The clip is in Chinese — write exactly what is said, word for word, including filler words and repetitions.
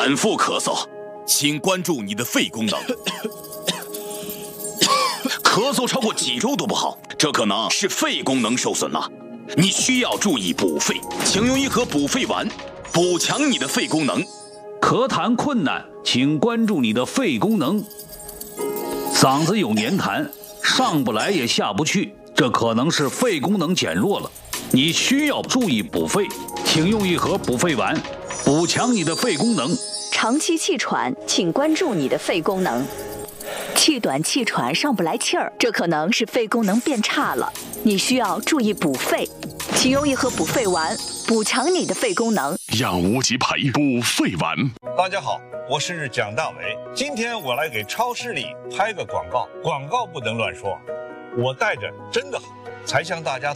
反复咳嗽，请关注你的肺功能。咳嗽超过几周都不好，这可能是肺功能受损了。你需要注意补肺，请用一盒补肺丸，补强你的肺功能。 咳痰困难，请关注你的肺功能。嗓子有黏痰，上不来也下不去，这可能是肺功能减弱了。你需要注意补肺，请用一盒补肺丸，补强你的肺功能。 长期气喘，请关注你的肺功能。气短气喘上不来气儿，这可能是肺功能变差了，你需要注意补肺，请用一盒补肺丸，补强你的肺功能。 养无极培补肺丸。 大家好，我是蒋大为，今天我来给超市里拍个广告，广告不能乱说，我带着真的好才向大家